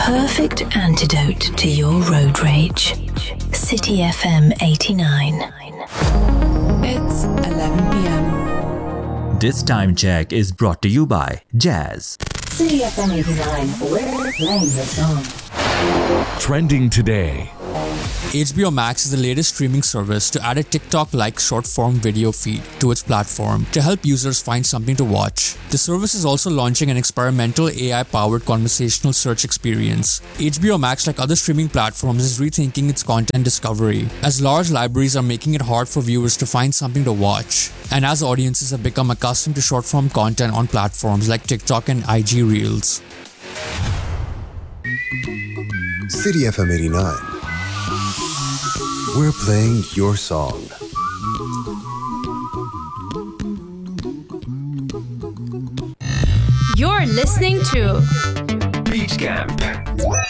perfect antidote to your road rage. City FM 89. It's 11 p.m. This time check is brought to you by Jazz. City FM 89. We're playing the song. Trending today. HBO Max is the latest streaming service to add a TikTok-like short-form video feed to its platform to help users find something to watch. The service is also launching an experimental AI-powered conversational search experience. HBO Max, like other streaming platforms, is rethinking its content discovery, as large libraries are making it hard for viewers to find something to watch, and as audiences have become accustomed to short-form content on platforms like TikTok and IG Reels. City FM 89. We're playing your song. You're listening to Beach Camp.